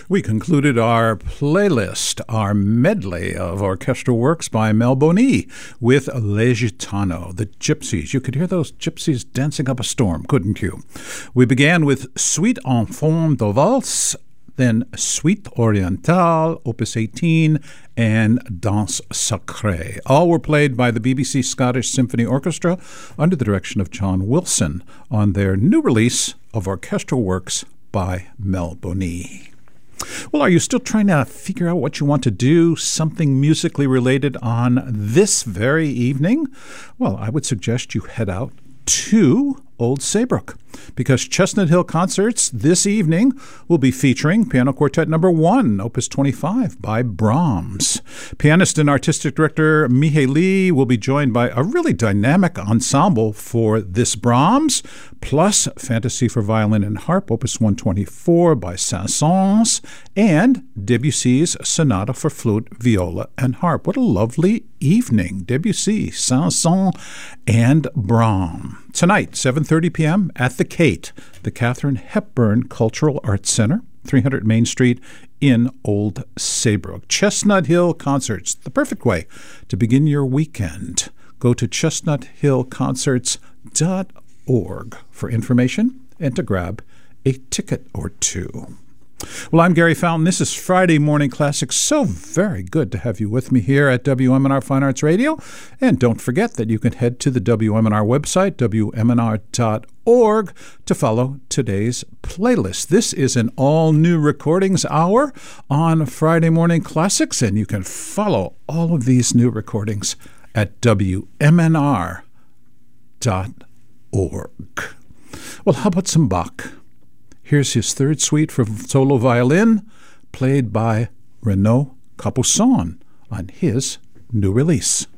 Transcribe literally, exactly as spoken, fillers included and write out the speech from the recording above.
We concluded our playlist, our medley of orchestral works by Mel Boni with Les Gitanos, the Gypsies. You could hear those gypsies dancing up a storm, couldn't you? We began with Suite en forme de valse, then Suite Orientale, Opus eighteen, and Danse Sacrée. All were played by the B B C Scottish Symphony Orchestra under the direction of John Wilson on their new release of orchestral works by Mel Boni. Well, are you still trying to figure out what you want to do, something musically related on this very evening? Well, I would suggest you head out to Old Saybrook, because Chestnut Hill Concerts this evening will be featuring Piano Quartet Number One, Opus twenty-five, by Brahms. Pianist and artistic director Mihai Lee will be joined by a really dynamic ensemble for this Brahms, plus Fantasy for Violin and Harp, Opus one twenty-four, by Saint-Saëns, and Debussy's Sonata for Flute, Viola, and Harp. What a lovely evening. Debussy, Saint-Saëns, and Brahms. Tonight, seven thirty p.m. at the Kate, the Katharine Hepburn Cultural Arts Center, three hundred Main Street in Old Saybrook. Chestnut Hill Concerts, the perfect way to begin your weekend. Go to chestnut hill concerts dot org for information and to grab a ticket or two. Well, I'm Gary Fountain. This is Friday Morning Classics. So very good to have you with me here at W M N R Fine Arts Radio. And don't forget that you can head to the W M N R website, W M N R dot org, to follow today's playlist. This is an all-new recordings hour on Friday Morning Classics, and you can follow all of these new recordings at W M N R dot org. Well, how about some Bach? Here's his third suite for solo violin, played by Renaud Capuçon on his new release.